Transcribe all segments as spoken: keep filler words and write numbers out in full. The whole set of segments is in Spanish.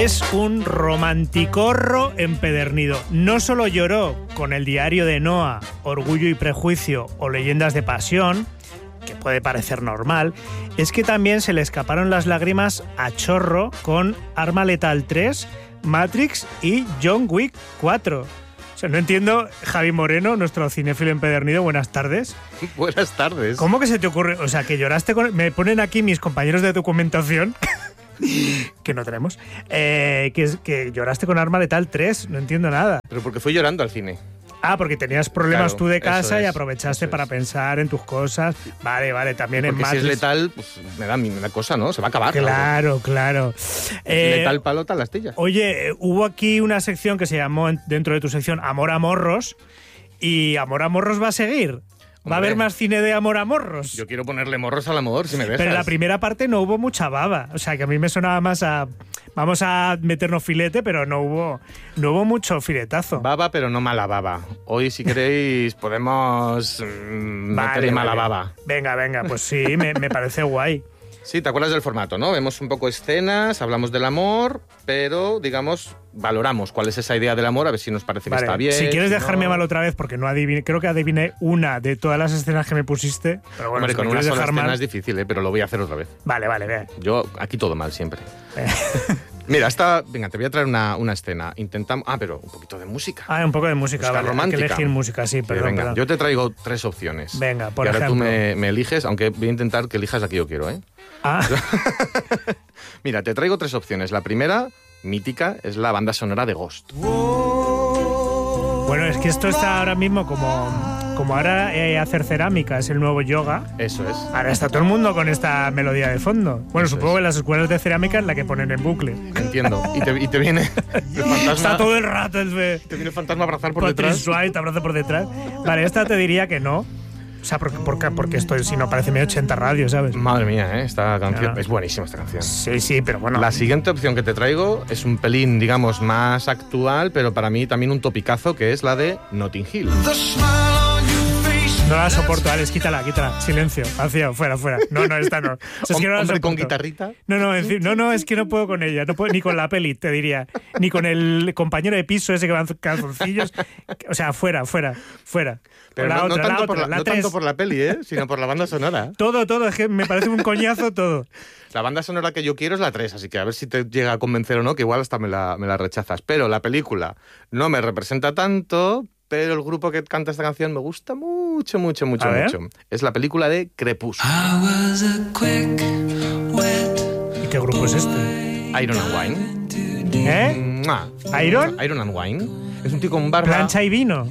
es un romanticorro empedernido. No solo lloró con El diario de Noa, Orgullo y prejuicio o Leyendas de pasión, que puede parecer normal, es que también se le escaparon las lágrimas a chorro con Arma Letal tres, Matrix y John Wick cuatro. O sea, no entiendo, Javi Moreno, nuestro cinéfilo empedernido, buenas tardes. Buenas tardes. ¿Cómo que se te ocurre? O sea, que lloraste con... Me ponen aquí mis compañeros de documentación... que no tenemos, eh, que, que lloraste con Arma Letal tres, no entiendo nada. Pero porque fui llorando al cine. Ah, porque tenías problemas Claro, tú de casa es, y aprovechaste para es. pensar en tus cosas. Vale, vale, también Porque en Matrix. si es letal, pues me da, me da cosa, ¿no? Se va a acabar. Claro, claro. Eh, letal palo, tal la astilla. Oye, hubo aquí una sección que se llamó, dentro de tu sección, Amor a Morros, y Amor a Morros va a seguir. ¿Va a haber más cine de amor a morros? Yo quiero ponerle morros al amor, si me dejas. Pero en la primera parte no hubo mucha baba. O sea, que a mí me sonaba más a... Vamos a meternos filete, pero no hubo, no hubo mucho filetazo. Baba, pero no mala baba. Hoy, si queréis, podemos mmm, vale, meterle mala vale. baba. Venga, venga, pues sí, me, me parece guay. Sí, ¿te acuerdas del formato, no? Vemos un poco escenas, hablamos del amor, pero, digamos, valoramos cuál es esa idea del amor, a ver si nos parece Vale, que está bien. si quieres si dejarme no... mal otra vez, porque no adiviné, creo que adiviné una de todas las escenas que me pusiste. Pero bueno, Hombre, si con me una quieres sola dejar escena mal... es difícil, ¿eh? Pero lo voy a hacer otra vez. Vale, vale, ve. Yo, aquí todo mal siempre. Mira, esta... Venga, te voy a traer una, una escena. Intentamos... Ah, pero un poquito de música. Ah, un poco de música, Música vale. romántica. Hay que elegir música, sí, Sí, perdón, venga, perdón. yo te traigo tres opciones. Venga, por y ahora ejemplo. tú me, me eliges, aunque voy a intentar que elijas la que yo quiero, ¿eh? Ah, Mira, te traigo tres opciones. La primera, mítica, es la banda sonora de Ghost. bueno, es que esto está ahora mismo como... Como ahora eh, hacer cerámica es el nuevo yoga, Eso es. ahora está todo el mundo con esta melodía de fondo. Bueno, Eso supongo es. que en las escuelas de cerámica es la que ponen en bucle. Entiendo. Y te, y te viene el fantasma. Está todo el rato el fe. Te viene el fantasma a abrazar por Patrick detrás. Swayze te abraza por detrás. Vale, esta te diría que no. O sea, porque, porque, porque estoy, si no, parece medio ochenta radio, ¿sabes? Madre mía, ¿eh? Esta canción. No. Es buenísima esta canción. Sí, sí, pero bueno. La siguiente opción que te traigo es un pelín, digamos, más actual, pero para mí también un topicazo, que es la de Notting Hill. No la soporto, Alex, quítala, quítala. Silencio, hacia, fuera, fuera. No, no, esta no. O sea, es que no la Hombre con soporto. guitarrita. No, no, es decir, no, no, es que no puedo con ella. No puedo ni con la peli, te diría. Ni con el compañero de piso ese que va en calzoncillos. O sea, fuera, fuera, fuera. Pero la no, no otra, tanto, la por otra, la, la no tres. tanto por la peli, ¿eh? Sino por la banda sonora. Todo, todo, es que me parece un coñazo todo. La banda sonora que yo quiero es la tres, así que a ver si te llega a convencer o no, que igual hasta me la, me la rechazas. Pero la película no me representa tanto, pero el grupo que canta esta canción me gusta mucho, mucho, mucho, A ver. mucho. Es la película de Crepúsculo. ¿Y qué grupo es este? Iron and Wine. ¿Eh? ¡Mua! ¿Iron? Iron and Wine. Es un tío con barba. Plancha y vino.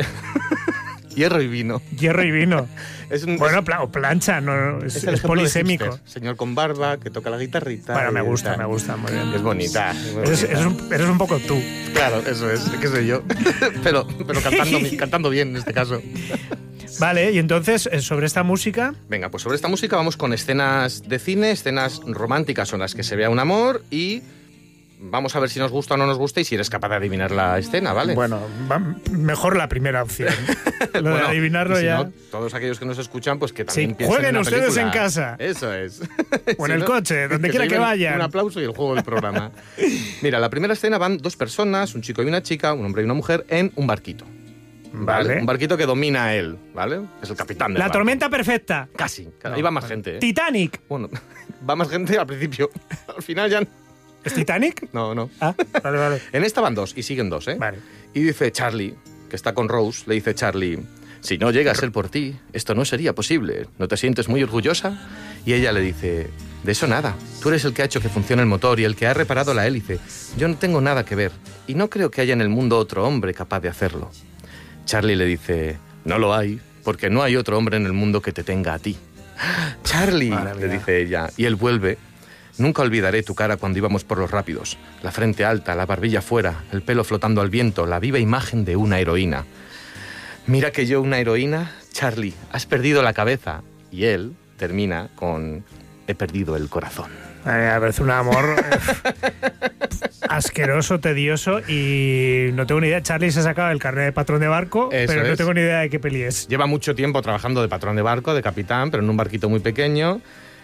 Hierro y vino. Hierro y vino. Es un, Bueno, es, pla- o plancha, no, es, es es el ejemplo de polisémico. hipster. Señor con barba, que toca la guitarrita. Bueno, me y gusta, tal. me gusta, muy bien. Es bonita. es muy Eres, bonita. eres un, eres un poco tú. Claro, eso es, que soy yo. pero pero cantando, cantando bien en este caso. Vale, y entonces, eh, sobre esta música... Venga, pues sobre esta música vamos con escenas de cine, escenas románticas en las que se vea un amor y vamos a ver si nos gusta o no nos gusta y si eres capaz de adivinar la escena, ¿vale? Bueno, va- mejor la primera opción. Lo de Bueno, adivinarlo y si ya... no, todos aquellos que nos escuchan, pues que también Sí, piensen jueguen en la ustedes película. en casa. Eso es. O en Si el no, coche, donde se quiera que lleven vayan. Un aplauso y el juego del programa. Mira, la primera escena van dos personas, un chico y una chica, un hombre y una mujer, en un barquito. Vale. Un barquito que domina a él, ¿vale? Es el capitán del La barco. tormenta perfecta. Casi. No, Ahí va más vale. gente, ¿eh? Titanic. Bueno, va más gente al principio. Al final ya... ¿Es Titanic? No, no. Ah, vale, vale. En esta van dos y siguen dos, ¿eh? Vale. Y dice Charlie, que está con Rose, le dice Charlie, si no llega a ser por ti, esto no sería posible. ¿No te sientes muy orgullosa? Y ella le dice, de eso nada. Tú eres el que ha hecho que funcione el motor y el que ha reparado la hélice. Yo no tengo nada que ver. Y no creo que haya en el mundo otro hombre capaz de hacerlo. Charlie le dice, no lo hay, porque no hay otro hombre en el mundo que te tenga a ti. Charlie, Madre le mía. dice ella. Y él vuelve. Nunca olvidaré tu cara cuando íbamos por los rápidos. La frente alta, la barbilla fuera, el pelo flotando al viento, la viva imagen de una heroína. Mira que yo una heroína, Charlie, has perdido la cabeza. Y él termina con, he perdido el corazón. Eh, me parece un amor eh, asqueroso, tedioso y no tengo ni idea. Charlie se ha sacado el carnet de patrón de barco, Eso pero no es. tengo ni idea de qué peli es. Lleva mucho tiempo trabajando de patrón de barco, de capitán, pero en un barquito muy pequeño.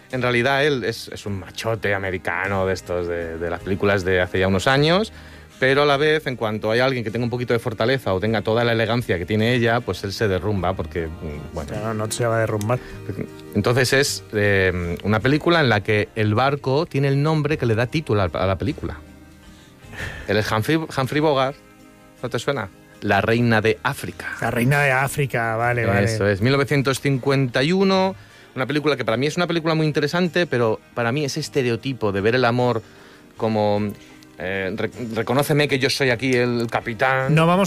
en realidad él es, es un machote americano de estos, de, de las películas de hace ya unos años, pero a la vez, en cuanto hay alguien que tenga un poquito de fortaleza o tenga toda la elegancia que tiene ella, pues él se derrumba porque, bueno... Claro, no se va a derrumbar. Entonces es eh, una película en la que el barco tiene el nombre que le da título a la película. Él es Humphrey, Humphrey Bogart, ¿no te suena? La reina de África. La reina de África, vale, Eso vale. Eso es, mil novecientos cincuenta y uno, una película que para mí es una película muy interesante, pero para mí ese estereotipo de ver el amor como... Eh, re- reconóceme que yo soy aquí el capitán. No vamos